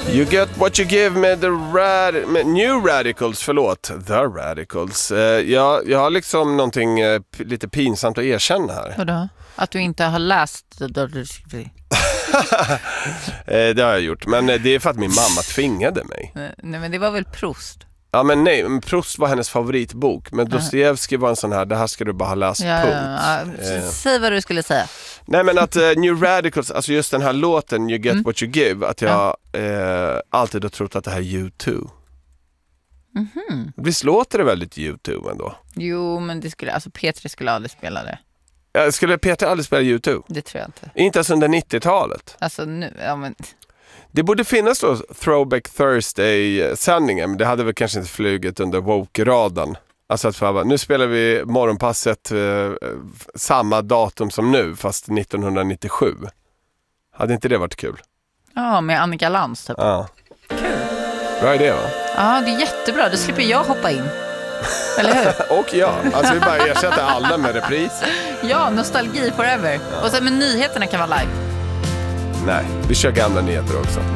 You get what you give med med New Radicals, The Radicals. Jag har liksom någonting lite pinsamt att erkänna här. Vadå? Att du inte har läst det har jag gjort, men det är för att min mamma tvingade mig. Nej, men det var väl Proust? Ja, men nej, Proust var hennes favoritbok. Men Dostojevskij var en sån här, det här ska du bara ha läst, punkt. Säg vad du skulle säga. Nej, men att New Radicals, alltså just den här låten You Get What You Give, att jag alltid har trott att det här är U2. Visst låter det väldigt U2 ändå? Jo, men det skulle, alltså Petri skulle aldrig spela det. Skulle Peter aldrig spela U2? Det tror jag inte. Inte ens under 90-talet. Alltså nu, ja men... Det borde finnas då Throwback Thursday-sändningen, men det hade väl kanske inte flugit under Woke-radan. Alltså att nu spelar vi morgonpasset samma datum som nu, fast 1997. Hade inte det varit kul? Ja, med Annika Lantz typ. Ja. Kul. Bra idé, va? Ja, det är jättebra. Då slipper jag hoppa in. Eller hur? Och ja, alltså vi bara ersätter alla med repris. Ja, nostalgi forever. Och sen med nyheterna kan vara live. Nej, vi kör gamla nyheter också.